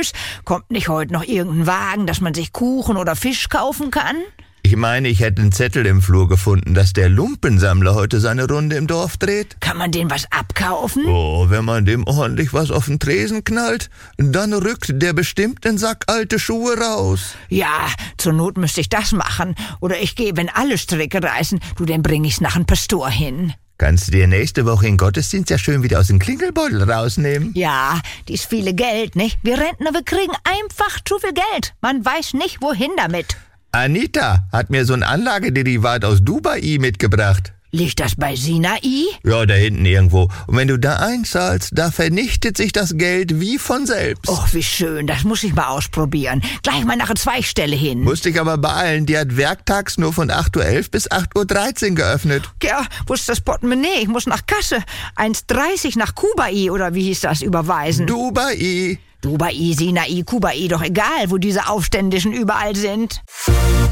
nervös. Kommt nicht heute noch irgendein Wagen, dass man sich Kuchen oder Fisch kaufen kann? Ich meine, ich hätte einen Zettel im Flur gefunden, dass der Lumpensammler heute seine Runde im Dorf dreht. Kann man dem was abkaufen? Oh, wenn man dem ordentlich was auf den Tresen knallt, dann rückt der bestimmt einen Sack alte Schuhe raus. Ja, zur Not müsste ich das machen. Oder ich gehe, wenn alle Stricke reißen, den bring ich's nach dem Pastor hin. Kannst du dir nächste Woche in Gottesdienst ja schön wieder aus dem Klingelbeutel rausnehmen? Ja, dies viele Geld, nicht? Wir Rentner, wir kriegen einfach zu viel Geld. Man weiß nicht, wohin damit. Anita hat mir so ein Anlagederivat aus Dubai mitgebracht. Liegt das bei Sinai? Ja, da hinten irgendwo. Und wenn du da einzahlst, da vernichtet sich das Geld wie von selbst. Och, wie schön, das muss ich mal ausprobieren. Gleich mal nach der Zweigstelle hin. Musst dich aber beeilen, die hat werktags nur von 8:11 Uhr bis 8:13 Uhr geöffnet. Ja, wo ist das Portemonnaie? Ich muss nach Kasse. 1,30 nach Kubai, oder wie hieß das, überweisen? Dubai, Sinai, Kubai, doch egal, wo diese Aufständischen überall sind.